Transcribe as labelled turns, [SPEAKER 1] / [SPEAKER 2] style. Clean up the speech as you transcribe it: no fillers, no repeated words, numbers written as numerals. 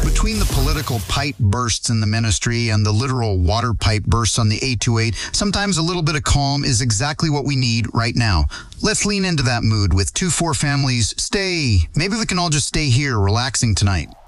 [SPEAKER 1] Between the political pipe bursts in the ministry and the literal water pipe bursts on the 828, sometimes a little bit of calm is exactly what we need right now. Let's lean into that mood with 2-4 Families. Stay. Maybe we can all just stay here relaxing tonight.